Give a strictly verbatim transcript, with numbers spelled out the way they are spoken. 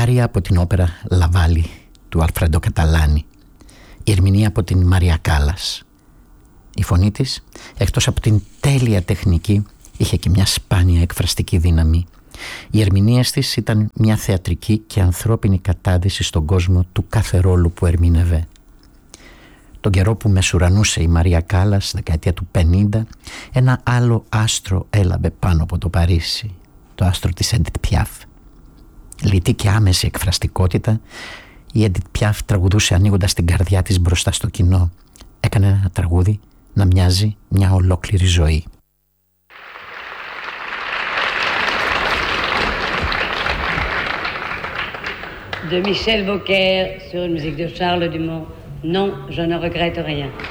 άρια από την όπερα «Λαβάλι» του Αλφρέντο Καταλάνη, η ερμηνεία από την Μαρία Κάλλας. Η φωνή της, εκτός από την τέλεια τεχνική, είχε και μια σπάνια εκφραστική δύναμη. Οι ερμηνείες της ήταν μια θεατρική και ανθρώπινη κατάδυση στον κόσμο του κάθε ρόλου που ερμήνευε. Τον καιρό που μεσουρανούσε η Μαρία Κάλλας, δεκαετία του πενήντα, ένα άλλο άστρο έλαβε πάνω από το Παρίσι, το άστρο της Edith Piaf. Λυτή και άμεση εκφραστικότητα, η Edith Piaf τραγουδούσε ανοίγοντας την καρδιά της μπροστά στο κοινό. Έκανε ένα τραγούδι να μοιάζει μια ολόκληρη ζωή. De Michel Beaucaire sur une musique de Charles Dumont. Non, je ne regrette rien.